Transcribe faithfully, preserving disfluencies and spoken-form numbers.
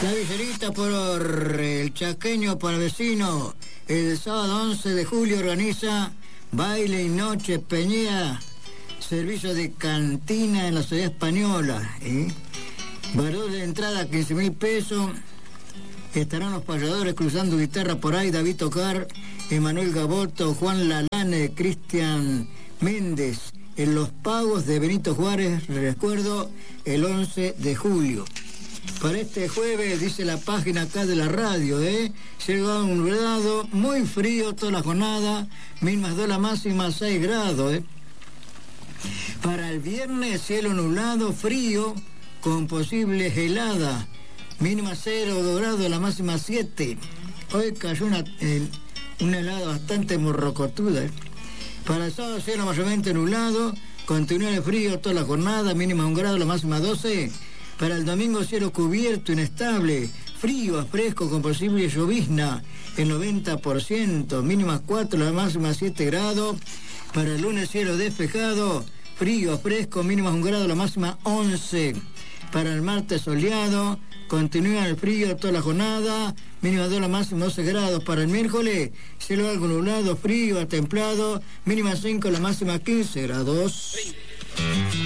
La Villerita por el Chaqueño Palavecino. El sábado once de julio organiza baile y noche peñea, servicio de cantina en la ciudad española. ¿eh? Valor de entrada quince mil pesos. Estarán los payadores cruzando guitarra por ahí: David Tocar, Emanuel Gaboto, Juan Lalane, Cristian Méndez. En los pagos de Benito Juárez, recuerdo, el once de julio. Para este jueves, dice la página acá de la radio, ¿eh? Cielo nublado, muy frío toda la jornada, mínimas dos, la máxima seis grados, ¿eh? Para el viernes, cielo nublado, frío, con posibles heladas, mínima cero grados, la máxima siete. Hoy cayó una, eh, una helada bastante morrocotuda, ¿eh? Para el sábado, cielo mayormente nublado, continúa el frío toda la jornada, mínima un grado, la máxima doce. Para el domingo, cielo cubierto, inestable, frío, fresco, con posible llovizna, el noventa por ciento, mínima cuatro, la máxima siete grados. Para el lunes, cielo despejado, frío, fresco, mínima un grado, la máxima once. Para el martes, soleado, continúa el frío toda la jornada, mínima dos, la máxima doce grados. Para el miércoles, cielo algo nublado, frío, templado, mínima cinco, la máxima quince grados.